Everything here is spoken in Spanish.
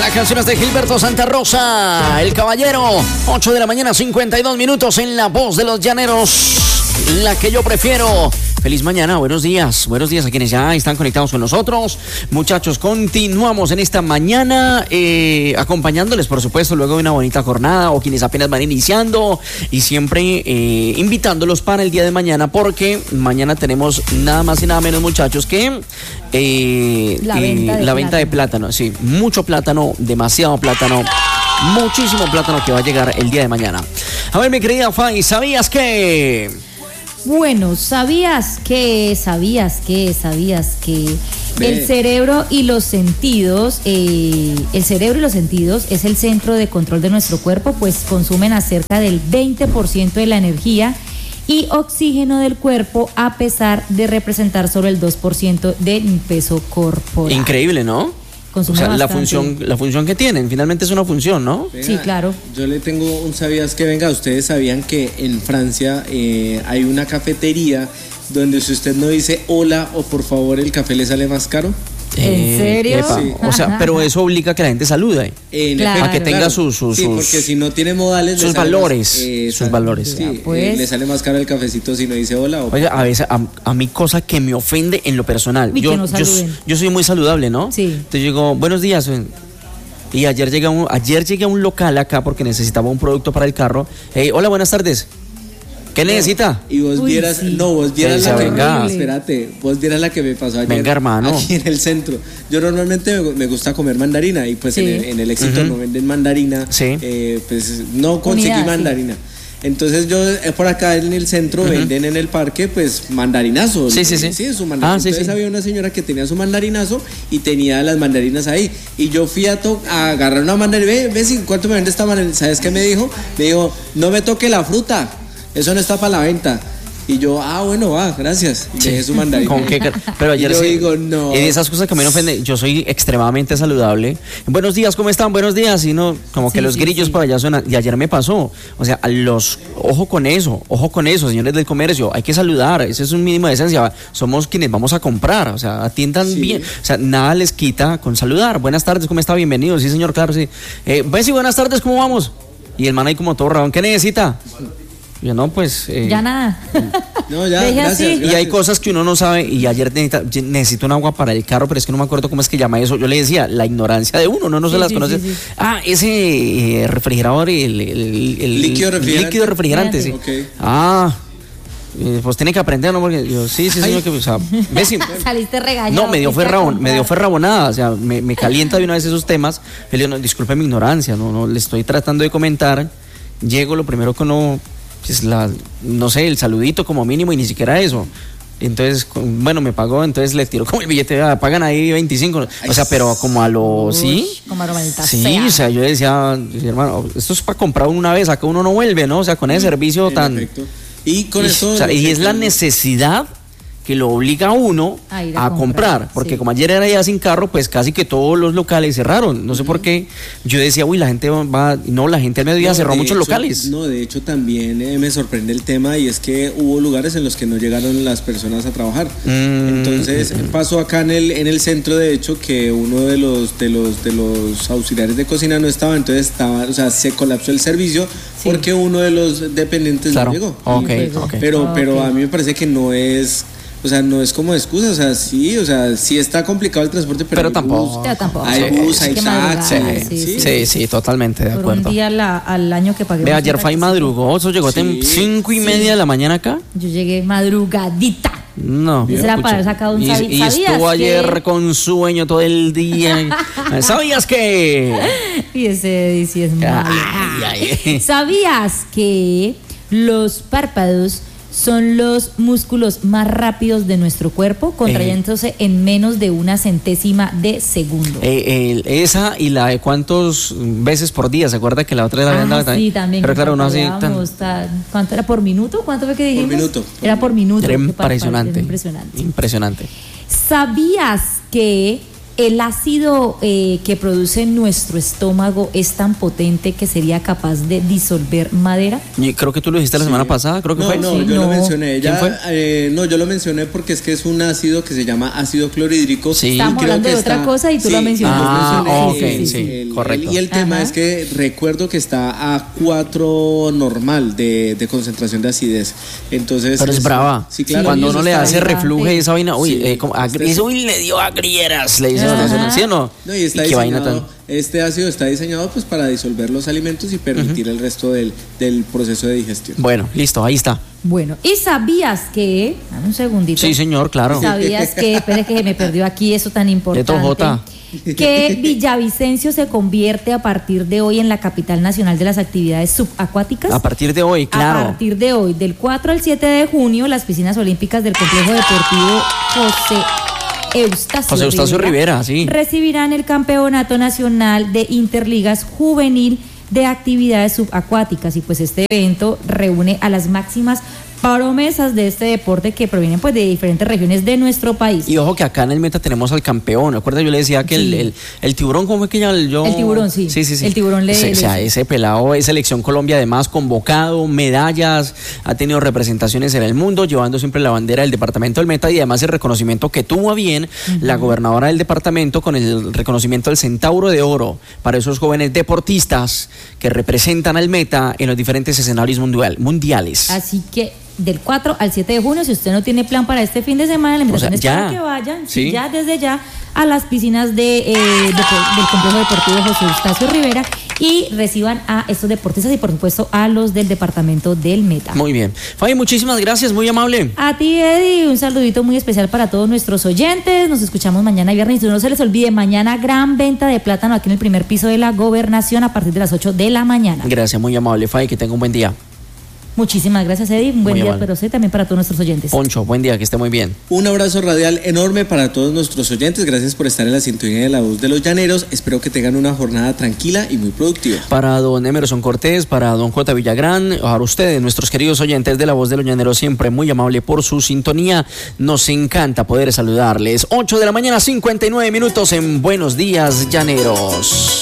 La canción es de Gilberto Santa Rosa, El Caballero. 8 de la mañana, 52 minutos en La Voz de los Llaneros. La que yo prefiero. Feliz mañana, buenos días a quienes ya están conectados con nosotros. Muchachos, continuamos en esta mañana acompañándoles, por supuesto, luego de una bonita jornada o quienes apenas van iniciando y siempre invitándolos para el día de mañana, porque mañana tenemos nada más y nada menos, muchachos, que la venta de plátano. Sí, mucho plátano, demasiado plátano. Muchísimo plátano que va a llegar el día de mañana. A ver, mi querida Fay, ¿sabías que? Bueno, ¿sabías que el cerebro y los sentidos, es el centro de control de nuestro cuerpo, pues consumen acerca del 20% de la energía y oxígeno del cuerpo, a pesar de representar solo el 2% del peso corporal? Increíble, ¿no? Consume la función que tienen, finalmente es una función, ¿no? Venga, sí, claro. Yo le tengo un ¿sabías que? Venga, ustedes sabían que en Francia hay una cafetería donde si usted no dice hola o por favor, el café le sale más caro. ¿En serio? Sí. O sea, pero eso obliga a que la gente salude, claro, a que tenga sus sí, porque si no tiene modales, sus valores, sus valores. Sí, pues. le sale más caro el cafecito si no dice hola. Oiga, a veces a mí cosa que me ofende en lo personal. Yo soy muy saludable, ¿no? Sí. Entonces digo, buenos días. Y ayer llegué a un local acá porque necesitaba un producto para el carro. Hola, buenas tardes. ¿Qué necesita? Y vos vieras, sí. vos vieras la que venga. vos vieras la que me pasó ayer. Venga, hermano. Aquí en el centro. Yo normalmente me gusta comer mandarina y pues sí. en el Éxito no venden mandarina. Sí. Pues no conseguí mandarina. Sí. Entonces yo por acá en el centro venden en el parque pues mandarinazo. Sí. Sí, su mandarinazo. Entonces había una señora que tenía su mandarinazo y tenía las mandarinas ahí. Y yo fui a agarrar una mandarina. Ve, ¿cuánto me vende esta mandarina? ¿Sabes qué me dijo? Me dijo, no me toque la fruta. Eso no está para la venta. Y yo, bueno, gracias. Y dejé su mandarina. ¿Con qué? Pero ayer y yo sí, digo, no. Y de esas cosas que me ofenden, yo soy extremadamente saludable. Buenos días, ¿cómo están? Buenos días. Y no, como que los grillos por allá suenan. Y ayer me pasó. O sea, ojo con eso, señores del comercio. Hay que saludar. Ese es un mínimo de esencia. Somos quienes vamos a comprar. O sea, atiendan bien. O sea, nada les quita con saludar. Buenas tardes, ¿cómo está? Bienvenido. Sí, señor, claro, sí. Pues sí, buenas tardes, ¿cómo vamos? Y el man ahí como todo rabón. ¿Qué necesita? Yo no, pues... ya nada. No, ya, gracias. Y hay cosas que uno no sabe. Y ayer necesito un agua para el carro, pero es que no me acuerdo cómo es que llama eso. Yo le decía, la ignorancia de uno, no se las conoce. Sí. Ese refrigerador, el líquido refrigerante, sí. Okay. Pues tiene que aprender, ¿no? Porque yo, sí, señor, que, o sea, saliste regañado. No, me dio ferrabonada, o sea, me calienta de una vez esos temas. Le digo, no, disculpe mi ignorancia, no le estoy tratando de comentar. Llego, lo primero que uno... pues no sé, el saludito como mínimo y ni siquiera eso. Entonces, bueno, me pagó, entonces le tiró como el billete, pagan ahí 25. O sea, pero como a lo... ¿sí? Como a lo maldita sí, sea. O sea, yo decía, hermano, esto es para comprar una vez, acá uno no vuelve, ¿no? O sea, con ese servicio tan... Perfecto. Y con eso... O sea, y es la necesidad que lo obliga a uno a comprar, porque sí. Como ayer era ya sin carro, pues casi que todos los locales cerraron, no sé por qué. Yo decía, la gente la gente al mediodía cerró muchos locales. No, de hecho también me sorprende el tema, y es que hubo lugares en los que no llegaron las personas a trabajar. Entonces pasó acá en el centro, de hecho, que uno de los auxiliares de cocina no estaba, entonces se colapsó el servicio, sí. Porque uno de los dependientes no llegó. Okay. Pero a mí me parece que no es... O sea, no es como excusa, o sea, sí está complicado el transporte, pero tampoco. Hay bus, hay taxi. Sí, totalmente de acuerdo. Por un día al año que pagué. Ve, ayer Fay madrugó, eso llegó a 5:30 de la mañana acá. Yo llegué madrugadita. No. Eso era para haber sacado un y estuvo ayer con sueño todo el día. ¿Sabías que? Y ese sí es malo. ¿Sabías que los párpados son los músculos más rápidos de nuestro cuerpo, contrayéndose en menos de una centésima de segundo? Esa y la de cuántos veces por día, ¿se acuerda que la otra era también? Sí, también. Pero claro, no así ¿cuánto era por minuto? ¿Cuánto fue que dijimos? Por minuto. Era por minuto. Era impresionante. ¿Sabías que el ácido que produce nuestro estómago es tan potente que sería capaz de disolver madera. Y creo que tú lo dijiste la semana pasada, creo que fue. No, Sí, yo no. lo mencioné. ¿Quién fue? Yo lo mencioné porque es que es un ácido que se llama ácido clorhídrico. Sí. Estamos Creo hablando que de otra cosa y tú lo mencionaste. Ah, mencioné ok, sí, correcto. Y el tema Ajá. es que recuerdo que está a 4 normal de concentración de acidez. Entonces, Pero es brava. Sí, claro. Cuando y uno eso le está hace bastante. refluje esa vaina, uy, Sí. uy, le dio agrieras, le dicen, Ajá. ¿sí o no? No, y está qué vaina diseñado, tan... este ácido está diseñado pues para disolver los alimentos y permitir el resto del proceso de digestión. Bueno, listo, ahí está. Bueno, ¿y sabías que? Dame un segundito. Sí, señor, claro. ¿Sabías que? Espera que se me perdió aquí eso tan importante. Jota. Que Villavicencio se convierte a partir de hoy en la capital nacional de las actividades subacuáticas. A partir de hoy, A claro. partir de hoy, del 4 al 7 de junio, las piscinas olímpicas del Complejo Deportivo José Eustacio Rivera, sí. recibirán el Campeonato Nacional de Interligas Juvenil de Actividades Subacuáticas. Y pues este evento reúne a las máximas promesas de este deporte que provienen pues de diferentes regiones de nuestro país. Y ojo que acá en el Meta tenemos al campeón. ¿Recuerda? Yo le decía que Sí. el tiburón, ¿cómo fue que yo? El tiburón, sí. Sí. El tiburón le... O sea, ese pelado es Selección Colombia, además convocado, medallas, ha tenido representaciones en el mundo, llevando siempre la bandera del departamento del Meta y además el reconocimiento que tuvo a bien la gobernadora del departamento con el reconocimiento del Centauro de Oro para esos jóvenes deportistas que representan al Meta en los diferentes escenarios mundiales. Así que del 4 al 7 de junio, si usted no tiene plan para este fin de semana, la invitación O sea, es ya. para que vayan, Sí. ya desde ya, a las piscinas del Complejo Deportivo José Eustacio Rivera y reciban a estos deportistas y por supuesto a los del departamento del Meta. Muy bien. Fabi, muchísimas gracias, muy amable. A ti, Eddie, un saludito muy especial para todos nuestros oyentes. Nos escuchamos mañana viernes. Y no se les olvide, mañana gran venta de plátano aquí en el primer piso de la Gobernación a partir de las 8 de la mañana. Gracias, muy amable, Fabi, que tenga un buen día. Muchísimas gracias, Eddie. Un buen Muy día amable. para usted y también para todos nuestros oyentes. Poncho, buen día, que esté muy bien. Un abrazo radial enorme para todos nuestros oyentes. Gracias por estar en la sintonía de La Voz de los Llaneros. Espero que tengan una jornada tranquila y muy productiva. Para don Emerson Cortés, para don J. Villagrán, para ustedes, nuestros queridos oyentes de La Voz de los Llaneros, siempre muy amable por su sintonía. Nos encanta poder saludarles. 8 de la mañana, 59 minutos en Buenos Días, Llaneros.